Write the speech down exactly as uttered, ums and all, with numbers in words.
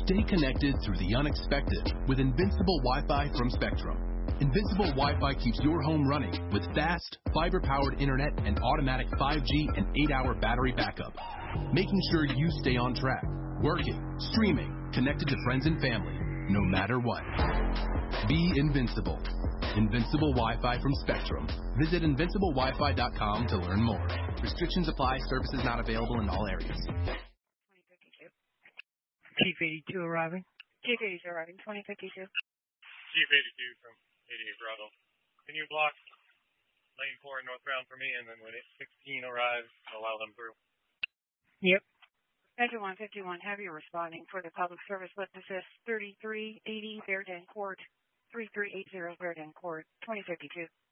Stay connected through the unexpected with Invincible Wi-Fi from Spectrum. Invincible Wi-Fi keeps your home running with fast, fiber-powered internet and automatic five G and eight hour battery backup, making sure you stay on track, working, streaming, connected to friends and family, no matter what. Be invincible. Invincible Wi-Fi from Spectrum. Visit invincible wi fi dot com to learn more. Restrictions apply. Services not available in all areas. Chief eighty-two arriving. Chief eighty-two arriving, twenty fifty-two. Chief eighty-two from eighty-eight Bravo. Can you block lane four northbound for me, and then when sixteen arrives, allow them through? Yep. fifty-one fifty-one, heavy responding for the public service witness assist thirty-three eighty Verdun Court, thirty-three eighty Verdun Court, twenty fifty-two.